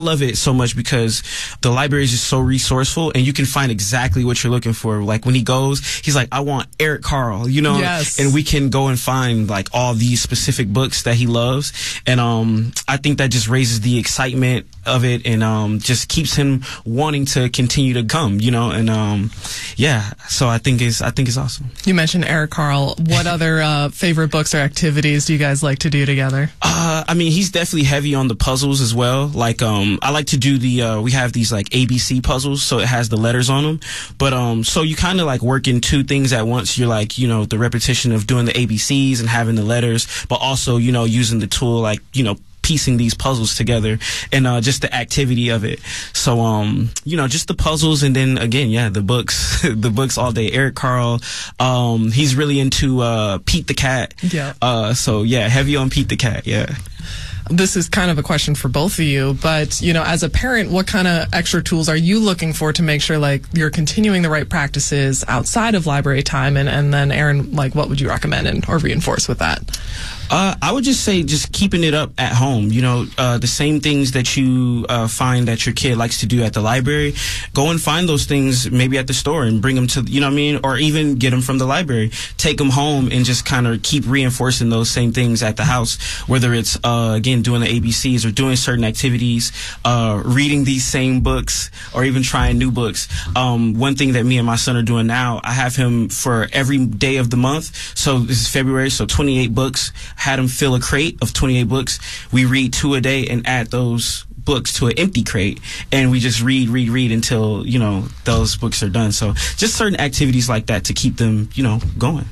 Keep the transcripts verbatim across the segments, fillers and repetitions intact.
love it so much because the library is just so resourceful and you can find exactly what you're looking for. Like when he goes, he's like, I want Eric Carle, you know, yes. and we can go and find like all these specific books that he loves. And um, I think that just raises the excitement of it and um, just keeps him wanting to continue to come, you know, and um, yeah, so I think it's, I think it's awesome. You mentioned Eric Carle. What other uh, favorite books or activities do you guys like to do together? Uh, I mean, he's definitely heavy on the puzzles as well. Like, um, I like to do the, uh, we have these like A B C puzzles, so it has the letters on them. But, um, so you kind of like work in two things at once. You're like, you know, the repetition of doing the A B Cs and having the letters, but also, you know, using the tool, like, you know, piecing these puzzles together and uh, just the activity of it. So, um, you know, just the puzzles and then again, yeah, the books, the books all day. Eric Carle, um, he's really into uh, Pete the Cat. Yeah. Uh, so yeah, heavy on Pete the Cat. Yeah. This is kind of a question for both of you, but, you know, as a parent, what kind of extra tools are you looking for to make sure, like, you're continuing the right practices outside of library time? And, and then, Aaron, like, what would you recommend and or reinforce with that? Uh, I would just say just keeping it up at home. You know, uh, the same things that you uh, find that your kid likes to do at the library, go and find those things maybe at the store and bring them to, you know what I mean? Or even get them from the library. Take them home and just kind of keep reinforcing those same things at the house, whether it's, uh, again, doing the A B Cs or doing certain activities, uh, reading these same books or even trying new books. Um, one thing that me and my son are doing now, I have him for every day of the month. So this is February, so twenty-eight books. Had him fill a crate of twenty-eight books. We read two a day and add those books to an empty crate, and we just read, read, read until, you know, those books are done. So just certain activities like that to keep them, you know, going.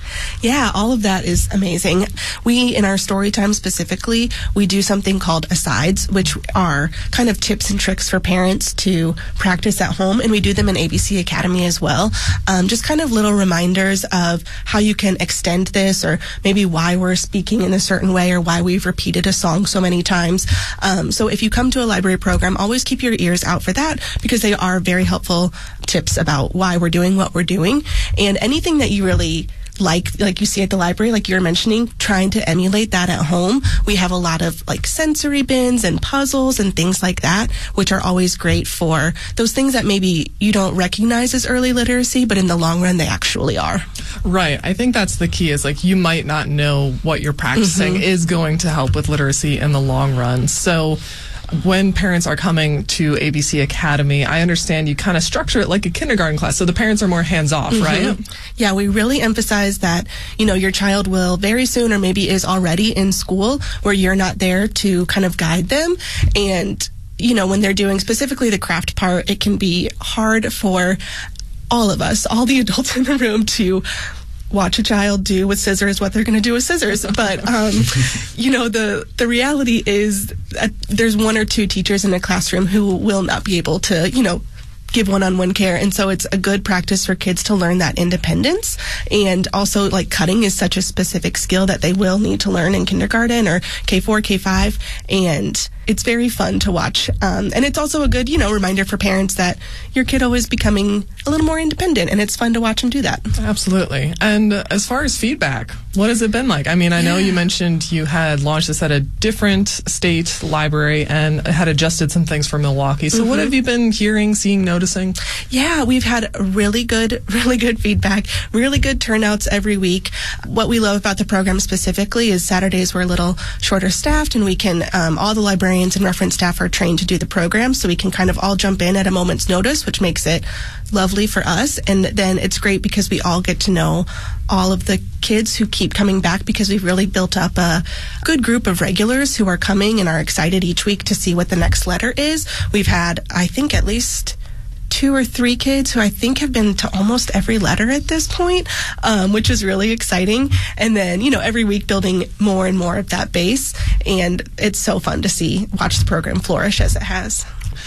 Yeah, all of that is amazing. We, in our story time specifically, we do something called asides, which are kind of tips and tricks for parents to practice at home, and we do them in A B C Academy as well. Um, just kind of little reminders of how you can extend this, or maybe why we're speaking in a certain way, or why we've repeated a song so many times. Um, so if you come to a library program, always keep your ears out for that, because they are very helpful tips about why we're doing what we're doing. And anything that you really like like you see at the library, like you're mentioning, trying to emulate that at home. We have a lot of like sensory bins and puzzles and things like that, which are always great for those things that maybe you don't recognize as early literacy, but in the long run they actually are. Right. I think that's the key, is like you might not know what you're practicing mm-hmm. is going to help with literacy in the long run. So when parents are coming to A B C Academy, I understand you kind of structure it like a kindergarten class, so the parents are more hands-off, mm-hmm. right? Yeah, we really emphasize that, you know, your child will very soon, or maybe is already in school, where you're not there to kind of guide them. And, you know, when they're doing specifically the craft part, it can be hard for all of us, all the adults in the room, to watch a child do with scissors what they're going to do with scissors. But, um, you know, the, the reality is that there's one or two teachers in a classroom who will not be able to, you know, give one-on-one care. And so it's a good practice for kids to learn that independence. And also, like, cutting is such a specific skill that they will need to learn in kindergarten or K four, K five. And it's very fun to watch. Um, and it's also a good, you know, reminder for parents that your kiddo is becoming a little more independent, and it's fun to watch them do that. Absolutely. And uh, as far as feedback, what has it been like? I mean, I know you mentioned you had launched this at a different state library and had adjusted some things for Milwaukee. So mm-hmm. what have you been hearing, seeing, noticing? Yeah, we've had really good, really good feedback, really good turnouts every week. What we love about the program specifically is Saturdays we're a little shorter staffed, and we can, um, all the librarians and reference staff are trained to do the program, so we can kind of all jump in at a moment's notice, which makes it lovely for us. And then it's great because we all get to know all of the kids who keep coming back, because we've really built up a good group of regulars who are coming and are excited each week to see what the next letter is. We've had, I think, at least two or three kids who I think have been to almost every letter at this point, um, which is really exciting. And then, you know, every week building more and more of that base. And it's so fun to see, watch the program flourish as it has.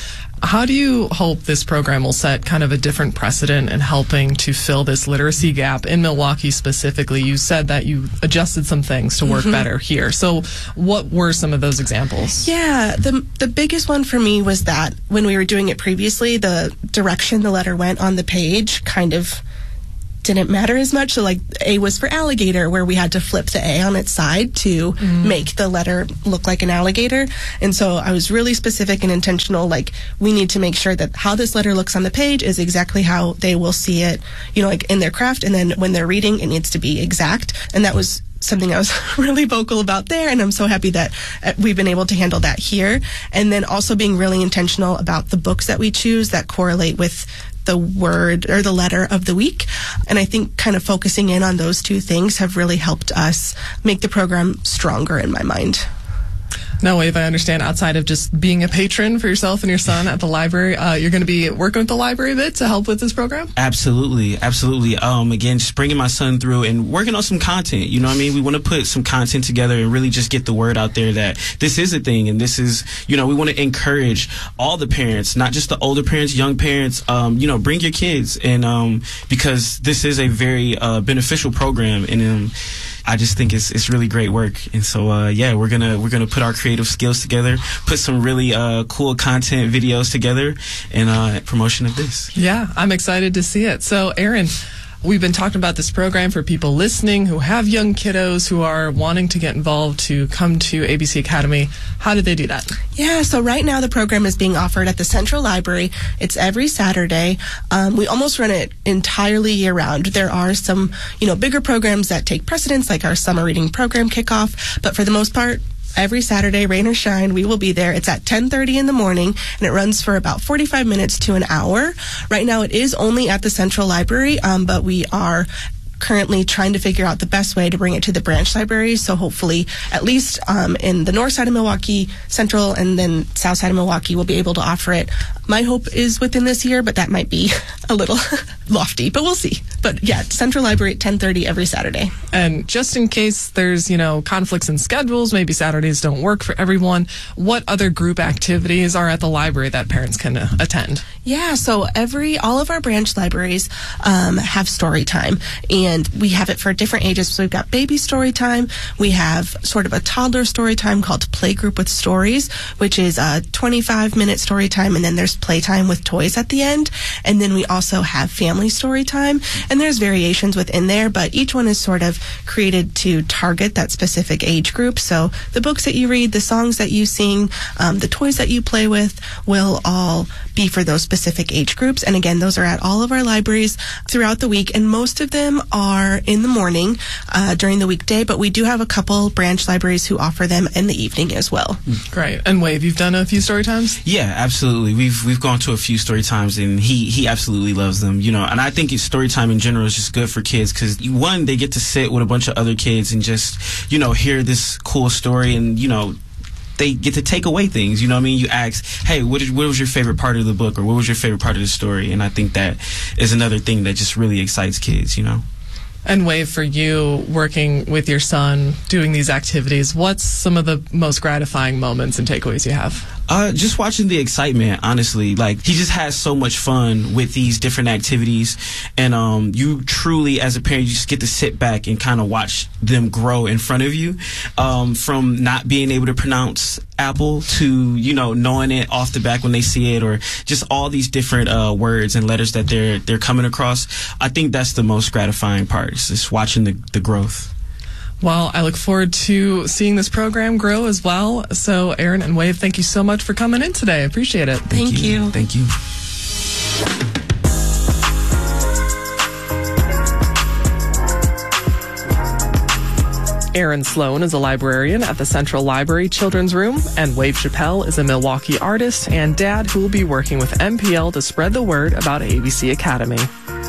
How do you hope this program will set kind of a different precedent in helping to fill this literacy gap in Milwaukee specifically? You said that you adjusted some things to work mm-hmm. better here. So what were some of those examples? Yeah, the the biggest one for me was that when we were doing it previously, the direction the letter went on the page kind of didn't matter as much. So like A was for alligator, where we had to flip the A on its side to mm. make the letter look like an alligator. And so I was really specific and intentional. Like, we need to make sure that how this letter looks on the page is exactly how they will see it, you know, like in their craft. And then when they're reading, it needs to be exact. And that was something I was really vocal about there, and I'm so happy that we've been able to handle that here. And then also being really intentional about the books that we choose that correlate with the word or the letter of the week. And I think kind of focusing in on those two things have really helped us make the program stronger in my mind. Now, Wave, I understand outside of just being a patron for yourself and your son at the library, uh, you're going to be working with the library a bit to help with this program? Absolutely. Absolutely. Um, again, just bringing my son through and working on some content. You know what I mean? We want to put some content together and really just get the word out there that this is a thing. And this is, you know, we want to encourage all the parents, not just the older parents, young parents, um, you know, bring your kids. And um, because this is a very uh, beneficial program. And um, I just think it's it's really great work. And so uh yeah, we're gonna we're gonna put our creative skills together, put some really uh cool content videos together in uh promotion of this. Yeah, I'm excited to see it. So Aaron, we've been talking about this program for people listening who have young kiddos who are wanting to get involved to come to A B C Academy. How did they do that? Yeah, so right now the program is being offered at the Central Library. It's every Saturday. Um, we almost run it entirely year round. There are some, you know, bigger programs that take precedence, like our summer reading program kickoff. But for the most part, every Saturday, rain or shine, we will be there. It's at ten thirty in the morning, and it runs for about forty-five minutes to an hour. Right now, it is only at the Central Library, um, but we are currently trying to figure out the best way to bring it to the branch libraries. So hopefully, at least um, in the north side of Milwaukee, Central, and then south side of Milwaukee, we'll be able to offer it. My hope is within this year, but that might be a little lofty, but we'll see. But yeah, Central Library at ten thirty every Saturday. And just in case there's, you know, conflicts in schedules, maybe Saturdays don't work for everyone, what other group activities are at the library that parents can uh, attend? Yeah, so every, all of our branch libraries um, have story time, and we have it for different ages. So we've got baby story time. We have sort of a toddler story time called Playgroup with Stories, which is a twenty-five minute story time, and then there's playtime with toys at the end. And then we also have family story time, and there's variations within there, but each one is sort of created to target that specific age group. So the books that you read, the songs that you sing, um, the toys that you play with will all be for those specific age groups. And again, those are at all of our libraries throughout the week, and most of them are in the morning uh, during the weekday, but we do have a couple branch libraries who offer them in the evening as well. Great. And Wave, you've done a few story times? Yeah, absolutely. We've we've gone to a few story times, and he he absolutely loves them. You know, and I think story time in general is just good for kids because one, they get to sit with a bunch of other kids and just, you know, hear this cool story, and you know, they get to take away things. You know what I mean? You ask, hey, what, is, what was your favorite part of the book, or what was your favorite part of the story? And I think that is another thing that just really excites kids, you know? And Wave, for you, working with your son, doing these activities, what's some of the most gratifying moments and takeaways you have? Uh, just watching the excitement, honestly. Like, he just has so much fun with these different activities. And um, you truly, as a parent, you just get to sit back and kind of watch them grow in front of you. Um, from not being able to pronounce apple to, you know, knowing it off the back when they see it, or just all these different uh, words and letters that they're they're coming across. I think that's the most gratifying part, is just watching the, the growth. Well, I look forward to seeing this program grow as well. So, Aaron and Wave, thank you so much for coming in today. I appreciate it. Thank, Thank you. you. Thank you. Aaron Sloan is a librarian at the Central Library Children's Room, and Wave Chappelle is a Milwaukee artist and dad who will be working with M P L to spread the word about A B C Academy.